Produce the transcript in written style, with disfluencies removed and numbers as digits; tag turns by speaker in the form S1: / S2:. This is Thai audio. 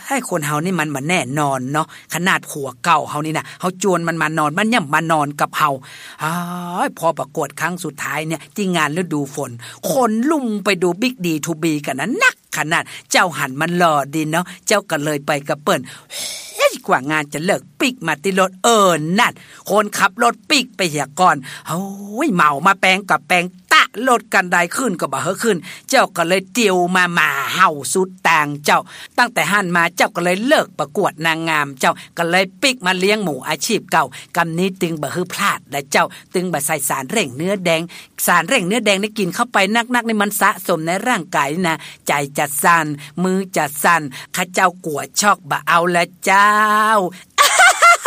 S1: ให้คนเฮานี่มันแน่นอนเนาะขนาดผัวเก่าเฮานี่นะเฮาจวนมันมานอนมันย่ำมานอนกับเฮาพอประกวดครั้งสุดท้ายเนี่ยที่งานฤดูฝนคนลุ่มไปดูบิ๊กดีทูบีกันนะนักขนาดเจ้าหันมันหล่อดีเนาะเจ้าก็เลยไปกับเปิ้นกว่างานจะเลิกปิกมาติรถนั่นคนขับรถปิกไปเหียก่อนโอ้ยเมามาแปลงกับแปลงตะรถกันได้ขึ้นก็บ่เฮอขึ้นเจ้าก็เลยเตียวมาเห่าสุดต่างเจ้าตั้งแต่หันมาเจ้าก็เลยเลิกประกวดนางงามเจ้าก็เลยปิกมาเลี้ยงหมูอาชีพเก่ากำนี้ตึงบ่ฮือพลาดและเจ้าตึงบ่ใส่สารเร่งเนื้อแดงสารเร่งเนื้อแดงนี่กินเข้าไปนักๆนี่มันสะสมในร่างกายนะใจจะสั่นมือจะสั่นข้าเจ้ากลัวช็อกบ่เอาละเจ้า